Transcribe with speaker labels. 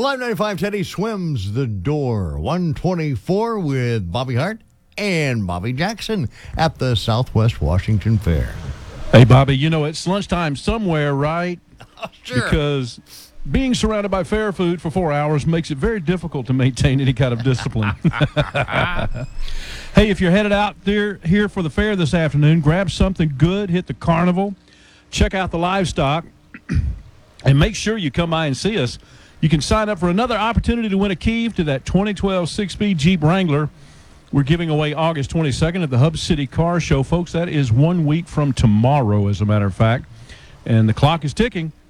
Speaker 1: Live 95 Teddy swims the door. 124 with Bobby Hart and Bobby Jackson at the Southwest Washington Fair.
Speaker 2: Hey, Bobby, you know, it's lunchtime somewhere, right?
Speaker 1: Sure.
Speaker 2: Because being surrounded by fair food for 4 hours makes it very difficult to maintain any kind of discipline. Hey, if you're headed out there here for the fair this afternoon, grab something good, hit the carnival, check out the livestock, and make sure you come by and see us. You can sign up for another opportunity to win a key to that 2012 six-speed Jeep Wrangler we're giving away August 22nd at the Hub City Car Show. Folks, that is 1 week from tomorrow, as a matter of fact. And the clock is ticking.